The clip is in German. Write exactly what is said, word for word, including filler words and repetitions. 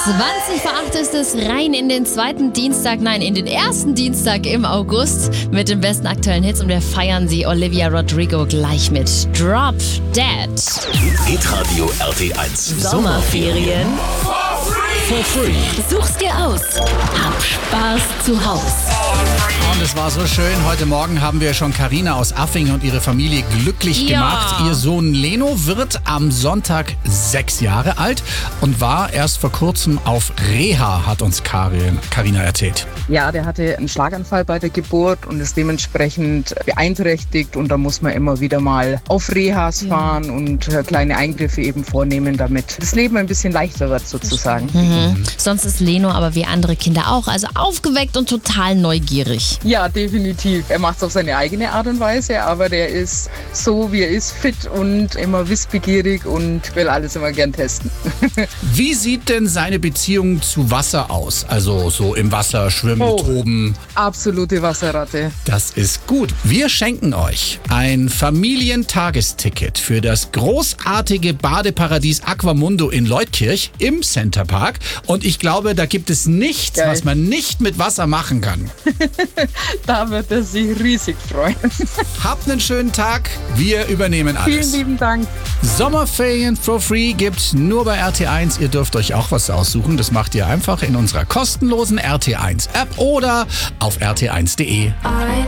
zwanzig vor acht ist es, rein in den zweiten Dienstag, nein, in den ersten Dienstag im August mit den besten aktuellen Hits, und wir feiern sie Olivia Rodrigo gleich mit Drop Dead. Hitradio R T eins. Sommerferien For free. Such's dir aus. Hab Spaß zu Haus. Und es war so schön. Heute Morgen haben wir schon Carina aus Affing und ihre Familie glücklich Ja. gemacht. Ihr Sohn Leno wird am Sonntag sechs Jahre alt und war erst vor kurzem auf Reha, hat uns Karin, Carina erzählt. Ja, der hatte einen Schlaganfall bei der Geburt und ist dementsprechend beeinträchtigt, und da muss man immer wieder mal auf Rehas fahren und äh, kleine Eingriffe eben vornehmen, damit das Leben ein bisschen leichter wird sozusagen. Mhm. Sonst ist Leno aber wie andere Kinder auch, also aufgeweckt und total neugierig. Ja, definitiv. Er macht es auf seine eigene Art und Weise, aber der ist so, wie er ist, fit und immer wissbegierig und will alles immer gern testen. Wie sieht denn seine Beziehung zu Wasser aus? Also so im Wasser schwimmen, Oh. toben. Absolute Wasserratte. Das ist gut. Wir schenken euch ein Familientagesticket für das großartige Badeparadies Aquamundo in Leutkirch im Centerpark. Und ich glaube, da gibt es nichts, Geil. was man nicht mit Wasser machen kann. Da wird er sich riesig freuen. Habt einen schönen Tag. Wir übernehmen Vielen alles. lieben Dank. Sommerferien for free gibt's nur bei R T eins. Ihr dürft euch auch was aussuchen. Das macht ihr einfach in unserer kostenlosen R T eins App oder auf r t eins punkt d e. I